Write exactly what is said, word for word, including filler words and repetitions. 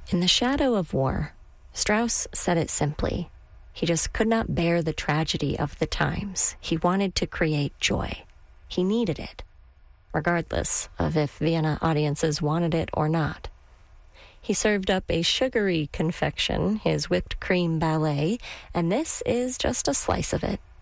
In the shadow of war, Strauss said it simply. He just could not bear the tragedy of the times. He wanted to create joy. He needed it, regardless of if Vienna audiences wanted it or not. He served up a sugary confection, his whipped cream ballet, and this is just a slice of it.